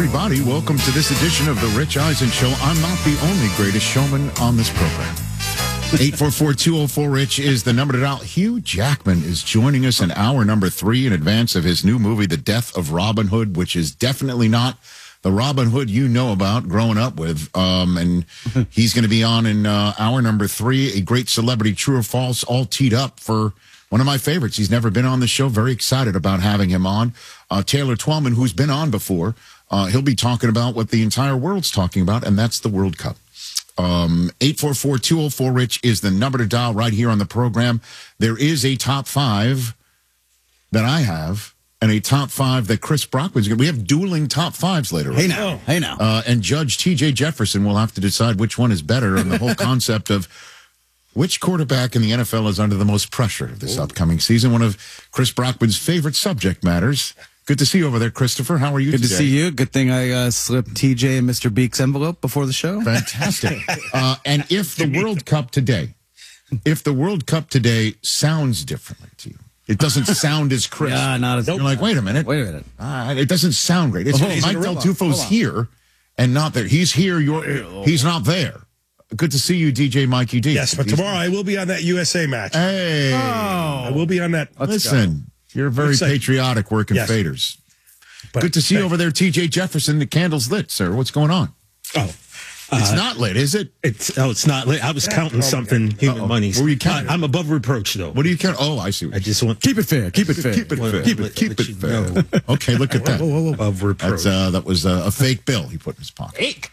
everybody. Welcome to this edition of the Rich Eisen Show. I'm not the only greatest showman on this program. 844-204-RICH is the number to dial. Hugh Jackman is joining us in hour number 3 in advance of his new movie, The Death of Robin Hood, which is definitely not the Robin Hood you know about growing up with. And he's going to be on in hour number 3, a great celebrity, true or false, all teed up for one of my favorites. He's never been on the show. Very excited about having him on. Taylor Twellman, who's been on before, he'll be talking about what the entire world's talking about, and that's the World Cup. 844-204-RICH is the number to dial right here on the program. There is a top 5 that I have and a top 5 that Chris Brockman's going to. We have dueling top 5s later. Hey now. And Judge T.J. Jefferson will have to decide which one is better, and the whole concept of which quarterback in the NFL is under the most pressure this upcoming season. One of Chris Brockman's favorite subject matters. Good to see you over there, Christopher. How are you today? Good to see you. Good thing I slipped TJ and Mr. Beek's envelope before the show. Fantastic. And if the World Cup today sounds differently to you, it doesn't sound as crisp. Yeah, not as. You're like, wait a minute. It doesn't sound great. It's Mike Del Tufo's here and not there. He's here. He's not there. Good to see you, DJ Mikey D. Yes, but tomorrow I will be on that USA match. Hey. I will be on that. Listen, you're very patriotic working faders. But good to see you over there, TJ Jefferson. The candle's lit, sir. What's going on? It's not lit, is it? It's not lit. I was counting something, human money. What were you counting? I'm above reproach, though. What do you count? Oh, I see. I just want... Keep it fair. Keep it fair. Keep it fair. Keep it fair. Okay, look at that. Above reproach. That was a fake bill he put in his pocket. Fake?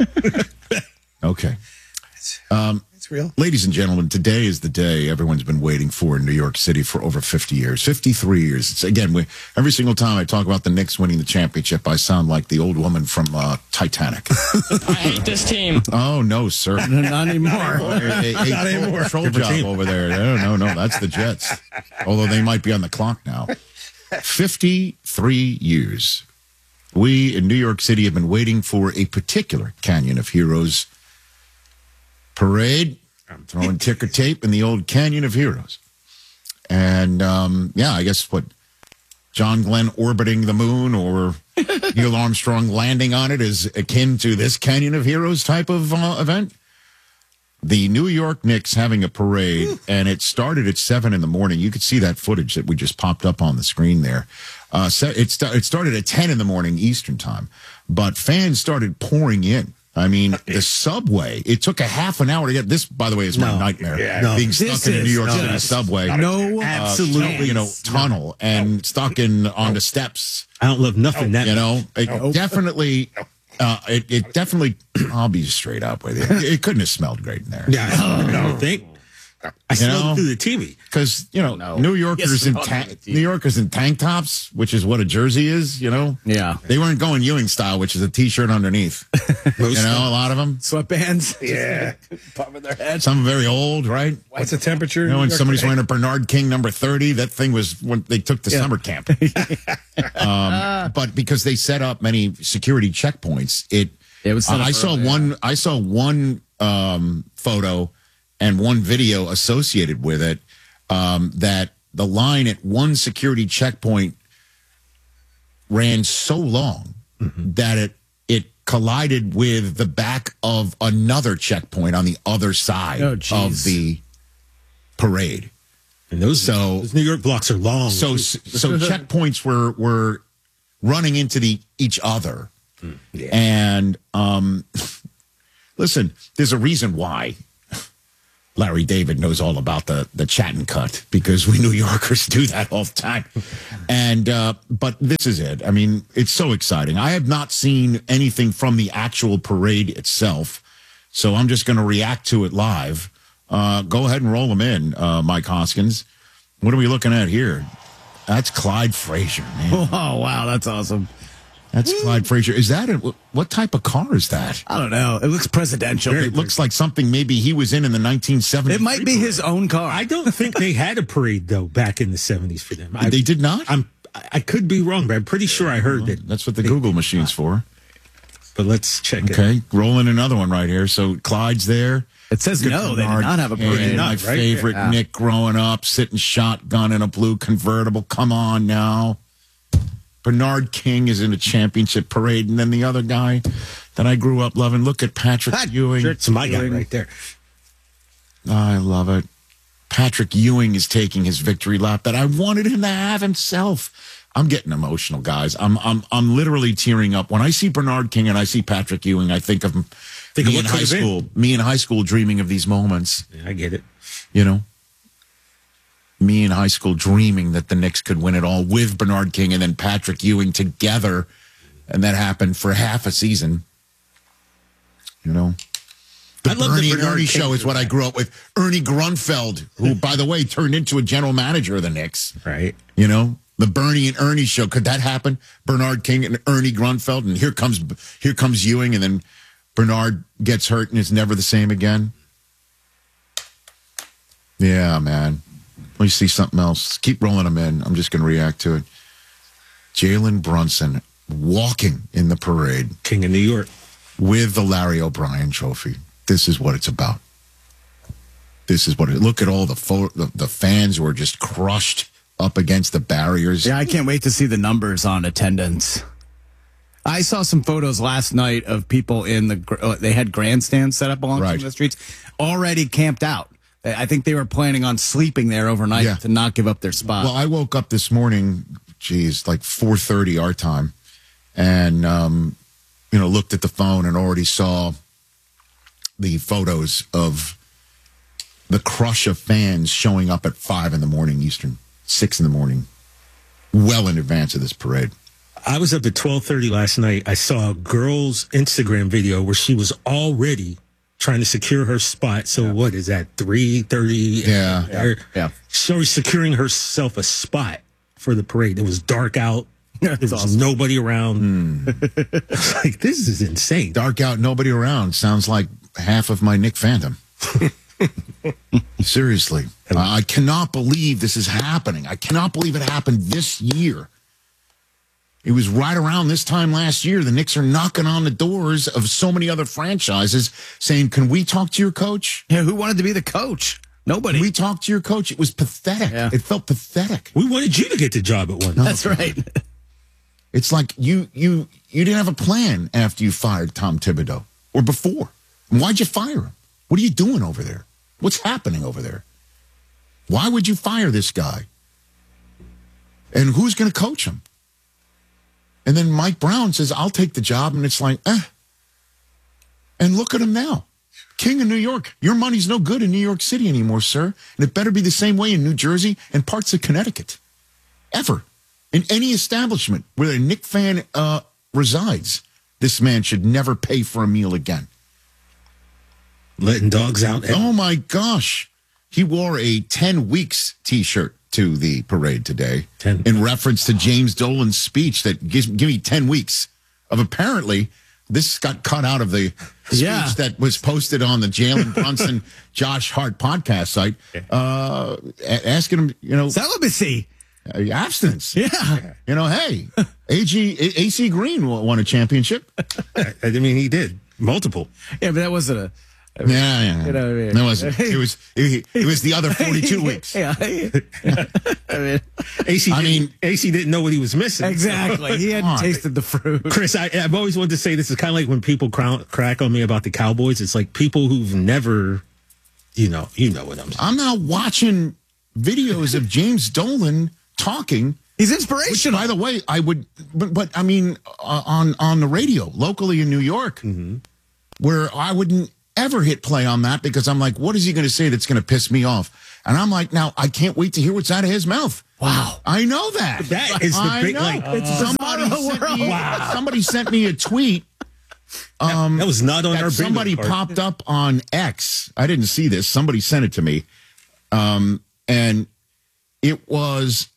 Okay. It's real. Ladies and gentlemen, today is the day everyone's been waiting for in New York City for over 50 years, 53 years. It's, again, every single time I talk about the Knicks winning the championship, I sound like the old woman from Titanic. I hate this team. Oh, no, sir. Not anymore. Not anymore. Control job over there. No, that's the Jets. Although they might be on the clock now. 53 years. We in New York City have been waiting for a particular Canyon of Heroes parade. I'm throwing ticker tape in the old Canyon of Heroes. And, I guess John Glenn orbiting the moon or Neil Armstrong landing on it is akin to this Canyon of Heroes type of event. The New York Knicks having a parade, and it started at 7 in the morning. You could see that footage that we just popped up on the screen there. It started at 10 in the morning Eastern time, but fans started pouring in. I mean, the subway, it took a half an hour to get this, by the way, is my nightmare. Being stuck in the New York City subway. Absolutely. Tunnel and stuck on the steps. I don't love nothing that Definitely, it definitely, I'll be straight up with you. It couldn't have smelled great in there. Yeah, I don't think. I smelled through the TV. Because, New Yorkers in tank tops, which is what a jersey is, Yeah. They weren't going Ewing style, which is a T-shirt underneath. A lot of them. Sweatbands. Yeah. Popping their heads. Some very old, right? What's the temperature? When somebody's wearing a Bernard King number 30, that thing was when they took to summer camp. But because they set up many security checkpoints, I saw one photo and one video associated with it, that the line at one security checkpoint ran so long that it collided with the back of another checkpoint on the other side of the parade. And those New York blocks are long. So checkpoints were running into each other. Yeah. And listen, there's a reason why Larry David knows all about the chat and cut, because we New Yorkers do that all the time. And but this is it. I mean, it's so exciting. I have not seen anything from the actual parade itself, so I'm just going to react to it live. Go ahead and roll them in, Mike Hoskins. What are we looking at here? That's Clyde Frazier, man. Oh, wow, that's awesome. That's Clyde Frazier. Is that what type of car is that? I don't know. It looks presidential. It looks like something maybe he was in the 1970s. It might be his own car. I don't think they had a parade, though, back in the 70s for them. They did not? I could be wrong, but I'm pretty sure I heard that. That's what the Google machine's for. But let's check it. Okay, rolling another one right here. So Clyde's there. It says no, they did not have a parade. My favorite Nick growing up, sitting shotgun in a blue convertible. Come on now. Bernard King is in a championship parade, and then the other guy that I grew up loving. Look at Patrick Ewing. It's my guy right there. I love it. Patrick Ewing is taking his victory lap that I wanted him to have himself. I'm getting emotional, guys. I'm literally tearing up when I see Bernard King and I see Patrick Ewing. I think of me in high school. Me in high school, dreaming of these moments. Yeah, I get it. You know, me in high school dreaming that the Knicks could win it all with Bernard King and then Patrick Ewing together, and that happened for half a season. You know. The Bernie and Ernie show is what I grew up with. Ernie Grunfeld, who, by the way, turned into a general manager of the Knicks. Right. You know, the Bernie and Ernie show. Could that happen? Bernard King and Ernie Grunfeld, and here comes Ewing, and then Bernard gets hurt and is never the same again. Yeah, man. Let me see something else. Keep rolling them in. I'm just going to react to it. Jalen Brunson walking in the parade. King of New York. With the Larry O'Brien trophy. This is what it's about. This is what look at all the fans who are just crushed up against the barriers. Yeah, I can't wait to see the numbers on attendance. I saw some photos last night of people they had grandstands set up along some of the streets, already camped out. I think they were planning on sleeping there overnight to not give up their spot. Well, I woke up this morning, like 4:30 our time, and looked at the phone and already saw the photos of the crush of fans showing up at 5 a.m. Eastern, 6 a.m, well in advance of this parade. I was up at 12:30 last night. I saw a girl's Instagram video where she was already trying to secure her spot. So what is that, 3:30? Yeah. She was securing herself a spot for the parade. It was dark out. There was nobody around. It's like, this is insane. Dark out, nobody around. Sounds like half of my Nick fandom. Seriously. I cannot believe this is happening. I cannot believe it happened this year. It was right around this time last year. The Knicks are knocking on the doors of so many other franchises saying, can we talk to your coach? Yeah, who wanted to be the coach? Nobody. Can we talk to your coach? It was pathetic. Yeah. It felt pathetic. We wanted you to get the job at one time. That's right. It's like you didn't have a plan after you fired Tom Thibodeau or before. Why'd you fire him? What are you doing over there? What's happening over there? Why would you fire this guy? And who's going to coach him? And then Mike Brown says, I'll take the job. And it's like, And look at him now. King of New York. Your money's no good in New York City anymore, sir. And it better be the same way in New Jersey and parts of Connecticut. Ever. In any establishment where a Knick fan resides, this man should never pay for a meal again. Letting dogs out. Oh, my gosh. He wore a 10 weeks T-shirt to the parade today in reference to James Dolan's speech that give me 10 weeks of apparently this got cut out of the speech that was posted on the Jalen Brunson Josh Hart podcast site asking him, celibacy. Abstinence. Yeah. Hey, AC Green won a championship. I mean, he did. Multiple. Yeah, but that wasn't a... Yeah. You know what I mean? That wasn't. It was the other 42 weeks. Yeah. AC didn't know what he was missing. Exactly. He hadn't tasted the fruit. Chris, I've always wanted to say this is kind of like when people crack on me about the Cowboys. It's like people who've never, you know what I'm saying. I'm now watching videos of James Dolan talking. He's inspirational. Which, by the way, I would, but I mean, on the radio locally in New York, where I wouldn't ever hit play on that because I'm like, what is he going to say that's going to piss me off? And I'm like, now I can't wait to hear what's out of his mouth. Wow. I know that. That is the big, somebody sent me a tweet. That was not on our somebody popped up on X. I didn't see this. Somebody sent it to me. And it was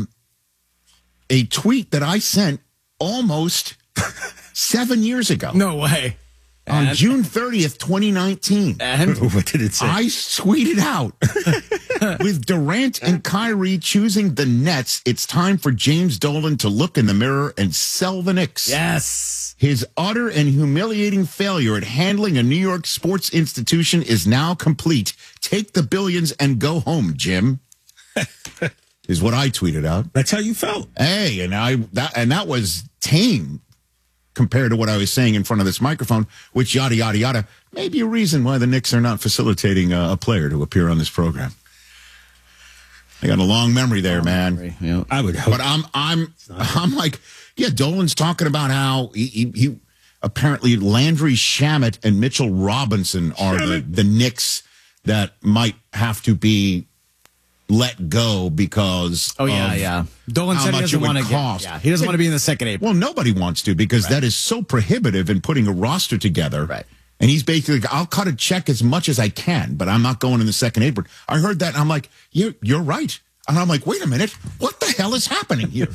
a tweet that I sent almost 7 years ago. No way. On June 30th, 2019. And what did it say? I tweeted out, with Durant and Kyrie choosing the Nets, it's time for James Dolan to look in the mirror and sell the Knicks. Yes. His utter and humiliating failure at handling a New York sports institution is now complete. Take the billions and go home, Jim. is what I tweeted out. That's how you felt. Hey, and that was tame compared to what I was saying in front of this microphone, which yada, yada, yada, may be a reason why the Knicks are not facilitating a player to appear on this program. I got a long memory there, man. Yeah. I would hope. But I'm like, yeah, Dolan's talking about how he apparently Landry Shamet and Mitchell Robinson are the Knicks that might have to be let go because yeah. Dolan said he doesn't want to he doesn't want to be in the second apron. Well, nobody wants to because that is so prohibitive in putting a roster together. Right. And he's basically, I'll cut a check as much as I can, but I'm not going in the second apron. I heard that and I'm like, you're right. And I'm like, wait a minute, what the hell is happening here?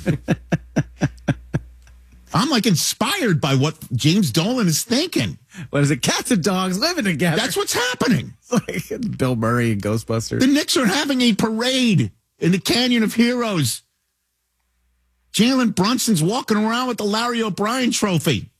I'm like inspired by what James Dolan is thinking. What is it? Cats and dogs living together. That's what's happening. It's like Bill Murray and Ghostbusters. The Knicks are having a parade in the Canyon of Heroes. Jalen Brunson's walking around with the Larry O'Brien trophy.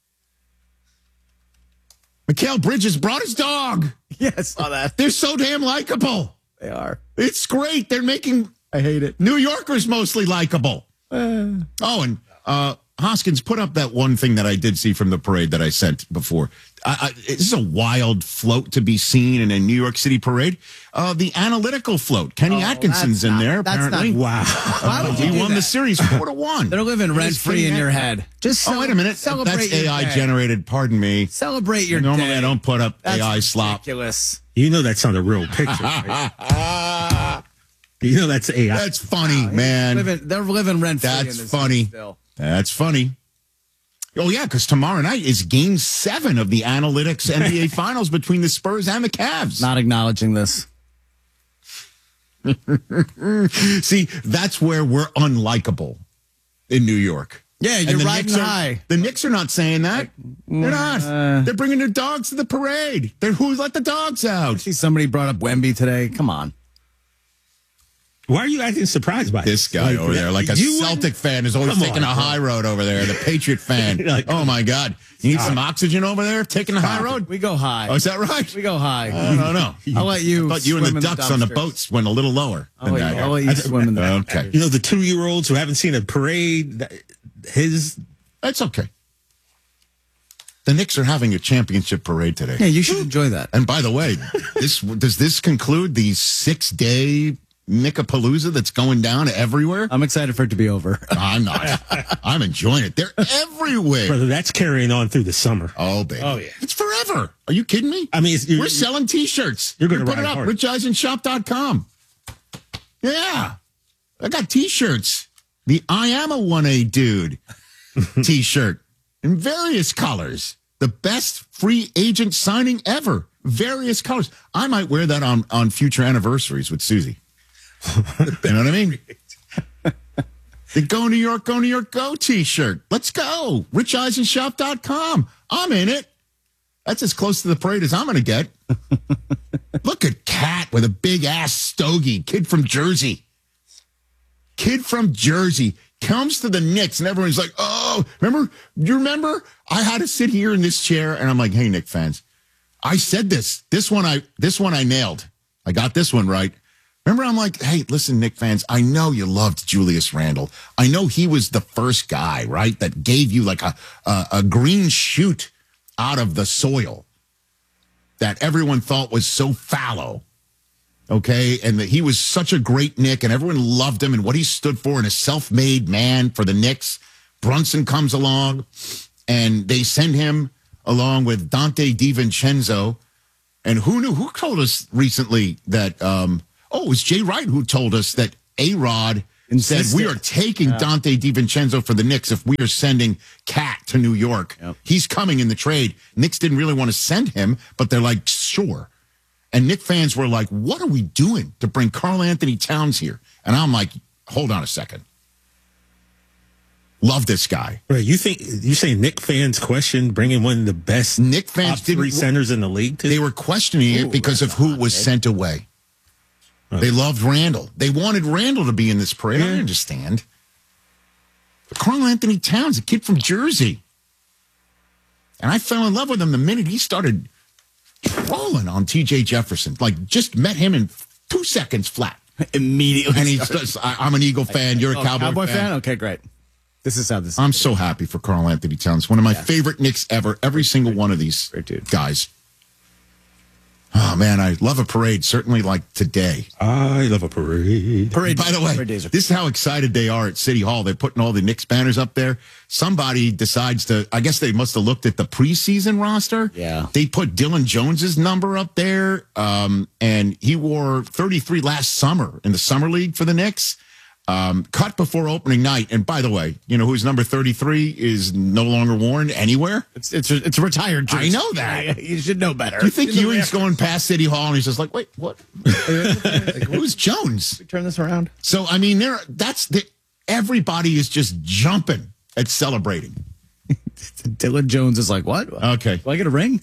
Mikal Bridges brought his dog. Yes, saw that. They're so damn likable. They are. It's great. They're making I hate it. New Yorkers mostly likable. Oh, and Hoskins, put up that one thing that I did see from the parade that I sent before. This is a wild float to be seen in a New York City parade. The analytical float. Kenny Atkinson's in there, apparently. Wow. Why would you He do won that? the series 4-1. They're living rent-free in your head. Just Oh, wait a minute. Celebrate That's your AI day. generated. Pardon me. Celebrate your Normally day. I don't put up That's AI slop. ridiculous. You know that's not a real picture, right? You know that's AI. That's funny, man. They're living rent-free in That's this funny. city still. That's funny. Oh, yeah, because tomorrow night is Game 7 of the Analytics NBA Finals between the Spurs and the Cavs. Not acknowledging this. See, that's where we're unlikable in New York. Yeah, And you're the riding Knicks high. The Knicks are not saying that. They're not. They're bringing their dogs to the parade. Who let the dogs out? See, somebody brought up Wemby today. Come on. Why are you acting surprised by This guy over there, like a you Celtic fan, is always Come taking on, a bro. high road over there. The Patriot fan. Like, oh, my God. You need some oxygen over there, taking the high road? We go high. Oh, is that right? We go high. I don't know. I'll let you. I thought you and swim the in ducks on the dumpsters. boats went a little lower. I'll let than you, that. I'll let you swim in the Okay. You know, the 2-year-olds who haven't seen a parade, That's okay. The Knicks are having a championship parade today. Yeah, you should enjoy that. And by the way, does this conclude the 6-day Knickapalooza that's going down everywhere? I'm excited for it to be over. I'm not. I'm enjoying it. They're everywhere. brother, that's carrying on through the summer. Oh, baby. Oh, yeah. It's forever. Are you kidding me? I mean, we're selling T-shirts. You're gonna Put it ride up. hard. RichEisenShop.com. Yeah. I got T-shirts. The I Am a 1A Dude T-shirt in various colors. The best free agent signing ever. Various colors. I might wear that on future anniversaries with Susie. You know what I mean? The Go New York, Go T-shirt. Let's go. RichEisenShop.com. I'm in it. That's as close to the parade as I'm going to get. Look at Cat with a big ass stogie. Kid from Jersey. Comes to the Knicks and everyone's like, oh, remember? You remember? I had to sit here in this chair and I'm like, hey, Knick fans, I said this. This one I nailed. I got this one right. Remember, I'm like, hey, listen, Knick fans, I know you loved Julius Randle. I know he was the first guy, right, that gave you like a green shoot out of the soil that everyone thought was so fallow. Okay, and that he was such a great Knick, and everyone loved him and what he stood for, and a self-made man for the Knicks. Brunson comes along, and they send him along with Dante DiVincenzo. And who knew? Who told us recently that? It was Jay Wright who told us that A-Rod said we are taking Dante DiVincenzo for the Knicks if we are sending Cat to New York. Yep. He's coming in the trade. Knicks didn't really want to send him, but they're like, sure. And Knick fans were like, what are we doing to bring Karl Anthony Towns here? And I'm like, hold on a second. Love this guy. Right, you saying Knick fans question bringing one of the best Knick fans top 3 centers in the league? They were questioning it because of who was sent away. They loved Randall. They wanted Randall to be in this parade. I understand. But Karl Anthony Towns, a kid from Jersey. And I fell in love with him the minute he started rolling on TJ Jefferson. Like, just met him in 2 seconds flat. Immediately. And he starts, I'm an Eagle fan. You're a Cowboy fan. Okay, great. This is how this. I'm so happy for Karl Anthony Towns. One of my favorite Knicks ever. Every single one of these guys. Oh, man, I love a parade, certainly like today. I love a parade. By the way, this is how excited they are at City Hall. They're putting all the Knicks banners up there. Somebody decides to, I guess they must have looked at the preseason roster. Yeah. They put Dylan Jones's number up there, and he wore 33 last summer in the Summer League for the Knicks. Cut before opening night. And by the way, you know who's number 33 is no longer worn anywhere? It's a retired jersey. I know that. You should know better. Do you think Ewing's going past City Hall and he's just like, wait, what? Like, who's Jones? Turn this around. So, I mean, everybody is just jumping at celebrating. Dylan Jones is like, what? Okay. Do I get a ring?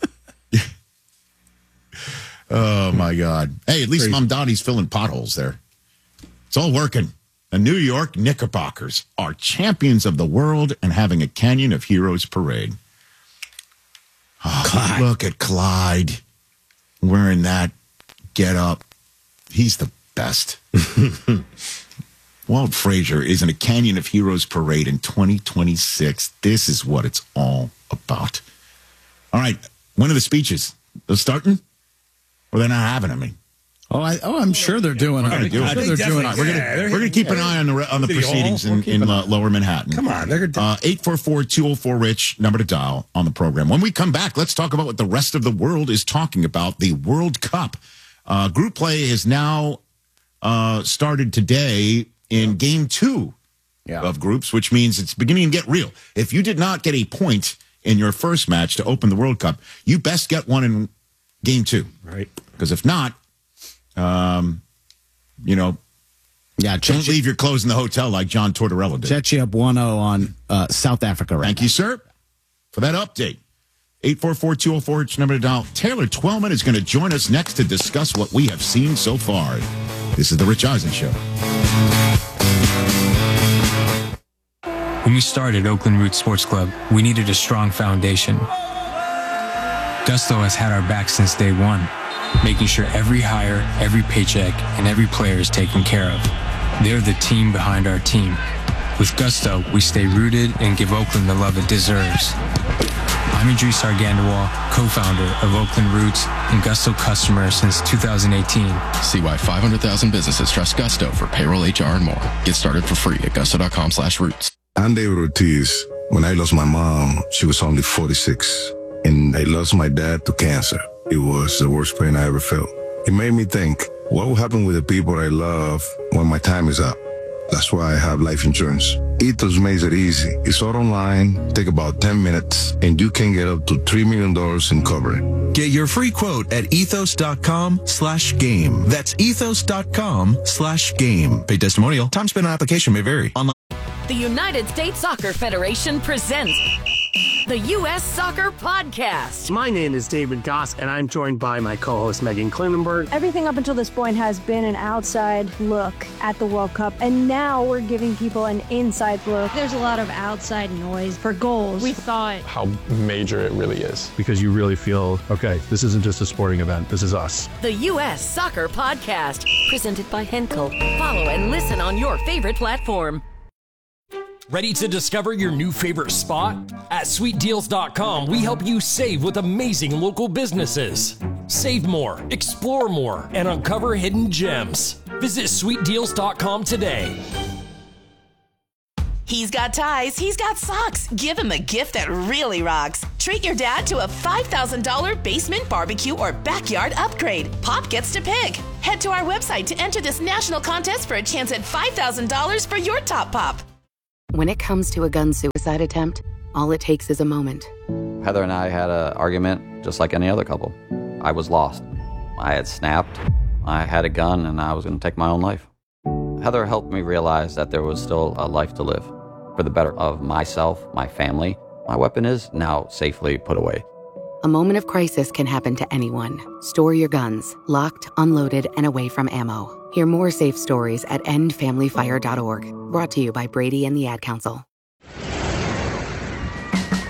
Oh, my God. Hey, at least Mamdani's filling potholes there. It's all working. The New York Knickerbockers are champions of the world and having a Canyon of Heroes parade. Oh, look at Clyde wearing that get up. He's the best. Walt Frazier is in a Canyon of Heroes parade in 2026. This is what it's all about. All right. When are the speeches? They're starting? Or they're not having them? I'm sure they're doing it. We're going to keep an eye on the proceedings in Lower Manhattan. Come on, they're 844-204-RICH, number to dial on the program. When we come back, let's talk about what the rest of the world is talking about, the World Cup. Group play has now started today in Game 2 of groups, which means it's beginning to get real. If you did not get a point in your first match to open the World Cup, you best get one in Game 2. Right. Because if not, don't leave your clothes in the hotel like John Tortorella did. Chechi up 1-0 on South Africa right Thank you, sir, for that update. 844-204, number to dial. Taylor Twellman is going to join us next to discuss what we have seen so far. This is the Rich Eisen Show. When we started Oakland Roots Sports Club, we needed a strong foundation. Gusto has had our back since day one, making sure every hire, every paycheck, and every player is taken care of. They're the team behind our team. With Gusto, we stay rooted and give Oakland the love it deserves. I'm Idris Argandawal, co-founder of Oakland Roots and Gusto customer since 2018. See why 500,000 businesses trust Gusto for payroll, HR, and more. Get started for free at gusto.com/roots. I'm David Ortiz. When I lost my mom, she was only 46, and I lost my dad to cancer. It was the worst pain I ever felt. It made me think, what will happen with the people I love when my time is up? That's why I have life insurance. Ethos makes it easy. It's all online, take about 10 minutes, and you can get up to $3 million in coverage. Get your free quote at ethos.com/game. That's ethos.com/game. Pay testimonial. Time spent on application may vary. Online. The United States Soccer Federation presents the U.S. Soccer Podcast. My name is David Goss, and I'm joined by my co-host Megan Klinenberg. Everything up until this point has been an outside look at the World Cup, and now we're giving people an inside look. There's a lot of outside noise for goals. We thought how major it really is. Because you really feel, okay, this isn't just a sporting event, this is us. The U.S. Soccer Podcast, presented by Henkel. Follow and listen on your favorite platform. Ready to discover your new favorite spot? At SweetDeals.com, we help you save with amazing local businesses. Save more, explore more, and uncover hidden gems. Visit SweetDeals.com today. He's got ties, he's got socks. Give him a gift that really rocks. Treat your dad to a $5,000 basement barbecue or backyard upgrade. Pop gets to pick. Head to our website to enter this national contest for a chance at $5,000 for your top pop. When it comes to a gun suicide attempt, all it takes is a moment. Heather and I had an argument just like any other couple. I was lost. I had snapped. I had a gun and I was going to take my own life. Heather helped me realize that there was still a life to live. For the better of myself, my family, my weapon is now safely put away. A moment of crisis can happen to anyone. Store your guns, locked, unloaded, and away from ammo. Hear more safe stories at endfamilyfire.org. Brought to you by Brady and the Ad Council.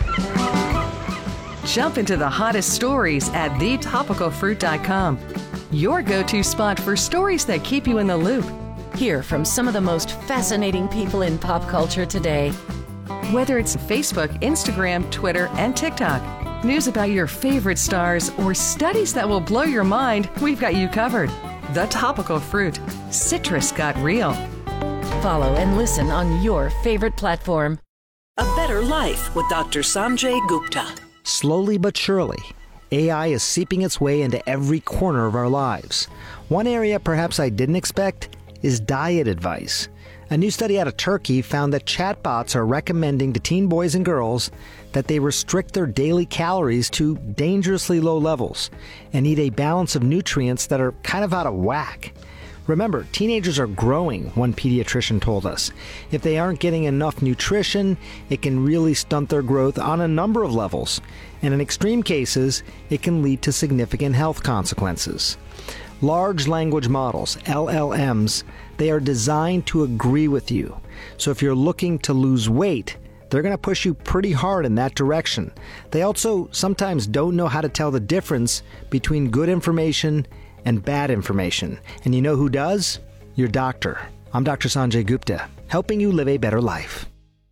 Jump into the hottest stories at thetopicalfruit.com. your go-to spot for stories that keep you in the loop. Hear from some of the most fascinating people in pop culture today. Whether it's Facebook, Instagram, Twitter, and TikTok, news about your favorite stars, or studies that will blow your mind, we've got you covered. The Topical Fruit. Citrus got real. Follow and listen on your favorite platform. A Better Life with Dr. Sanjay Gupta. Slowly but surely, AI is seeping its way into every corner of our lives. One area perhaps I didn't expect is diet advice. A new study out of Turkey found that chatbots are recommending to teen boys and girls that they restrict their daily calories to dangerously low levels and eat a balance of nutrients that are kind of out of whack. Remember, teenagers are growing, one pediatrician told us. If they aren't getting enough nutrition, it can really stunt their growth on a number of levels. And in extreme cases, it can lead to significant health consequences. Large language models, LLMs, they are designed to agree with you. So if you're looking to lose weight, they're going to push you pretty hard in that direction. They also sometimes don't know how to tell the difference between good information and bad information. And you know who does? Your doctor. I'm Dr. Sanjay Gupta, helping you live a better life.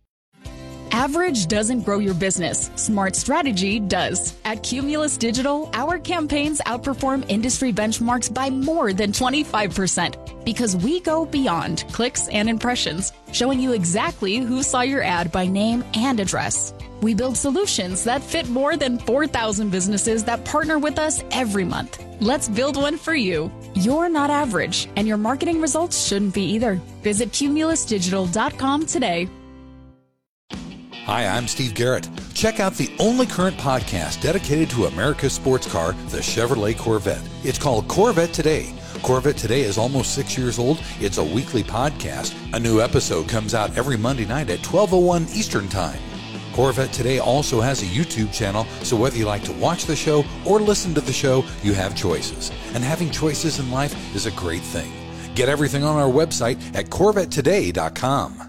Average doesn't grow your business. Smart strategy does. At Cumulus Digital, our campaigns outperform industry benchmarks by more than 25% because we go beyond clicks and impressions, showing you exactly who saw your ad by name and address. We build solutions that fit more than 4,000 businesses that partner with us every month. Let's build one for you. You're not average, and your marketing results shouldn't be either. Visit cumulusdigital.com today. Hi, I'm Steve Garrett. Check out the only current podcast dedicated to America's sports car, the Chevrolet Corvette. It's called Corvette Today. Corvette Today is almost 6 years old. It's a weekly podcast. A new episode comes out every Monday night at 12:01 Eastern Time. Corvette Today also has a YouTube channel, so whether you like to watch the show or listen to the show, you have choices. And having choices in life is a great thing. Get everything on our website at CorvetteToday.com.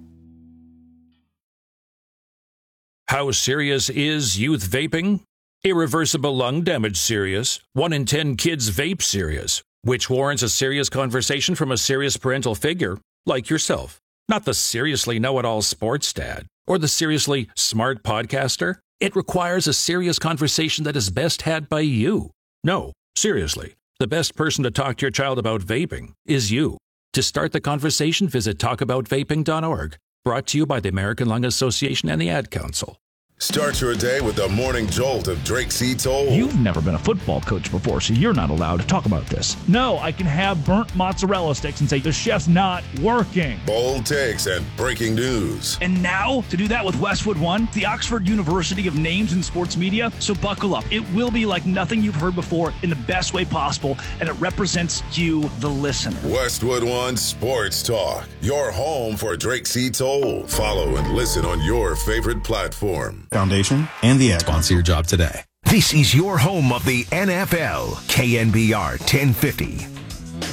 How serious is youth vaping? Irreversible lung damage serious. 1 in 10 kids vape serious, which warrants a serious conversation from a serious parental figure like yourself. Not the seriously know-it-all sports dad or the seriously smart podcaster. It requires a serious conversation that is best had by you. No, seriously, the best person to talk to your child about vaping is you. To start the conversation, visit talkaboutvaping.org. Brought to you by the American Lung Association and the Ad Council. Start your day with the morning jolt of Drake C. Toll. You've never been a football coach before, so you're not allowed to talk about this. No, I can have burnt mozzarella sticks and say, the chef's not working. Bold takes and breaking news. And now, to do that with Westwood One, the Oxford University of Names in Sports Media. So buckle up. It will be like nothing you've heard before in the best way possible, and it represents you, the listener. Westwood One Sports Talk, your home for Drake C. Toll. Follow and listen on your favorite platform. Foundation and the ad sponsor your job today. This is your home of the NFL, KNBR 1050.